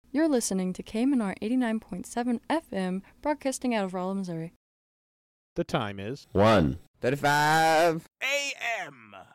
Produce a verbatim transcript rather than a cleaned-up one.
You're listening to K M N R eighty-nine point seven F M, broadcasting out of Rolla, Missouri. The time is one thirty-five A M